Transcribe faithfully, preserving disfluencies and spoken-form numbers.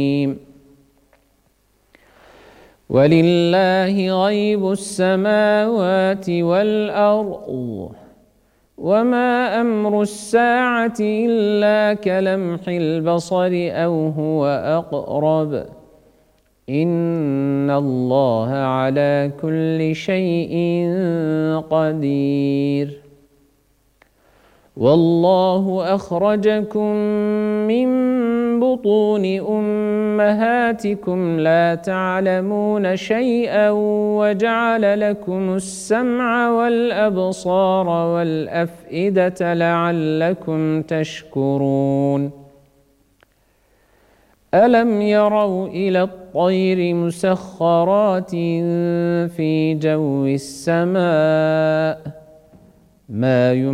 ولله غيب السماوات والأرض وما أمر الساعة إلا كلمح البصر أو هو أقرب إن الله على كل شيء قدير والله أخرجكم من بطون أمهاتكم لا تعلمون شيئا وجعل لكم السمع والأبصار والأفئدة لعلكم تشكرون ألم يروا إلى الطير مسخرات في جو السماء ما